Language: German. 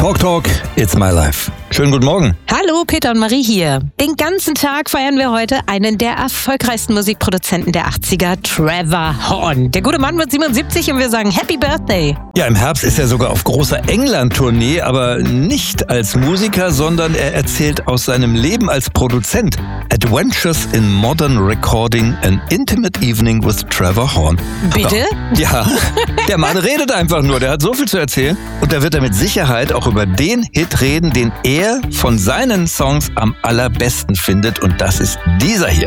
Talk, it's my life. Schönen guten Morgen. Hallo, Peter und Marie hier. Den ganzen Tag feiern wir heute einen der erfolgreichsten Musikproduzenten der 80er, Trevor Horn. Der gute Mann wird 77 und wir sagen Happy Birthday. Ja, im Herbst ist er sogar auf großer England-Tournee, aber nicht als Musiker, sondern er erzählt aus seinem Leben als Produzent. Adventures in Modern Recording, an Intimate Evening with Trevor Horn. Bitte? Ja, der Mann redet einfach nur, der hat so viel zu erzählen. Und da wird er mit Sicherheit auch über den Hit reden, den er von seinen Songs am allerbesten findet. Und das ist dieser hier.